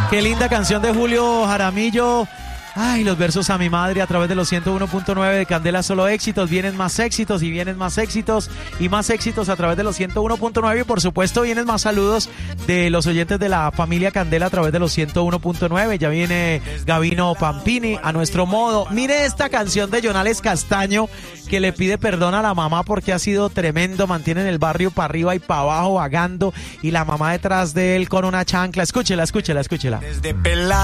Qué linda canción de Julio Jaramillo. Ay, los versos a mi madre a través de los 101.9 de Candela. Solo éxitos, vienen más éxitos y vienen más éxitos y más éxitos a través de los 101.9 y por supuesto vienen más saludos de los oyentes de la familia Candela a través de los 101.9. Ya viene Gavino Pampini a nuestro modo. Mire esta canción de Jonales Castaño que le pide perdón a la mamá porque ha sido tremendo, mantiene en el barrio para arriba y para abajo vagando y la mamá detrás de él con una chancla. Escúchela. Desde pelado.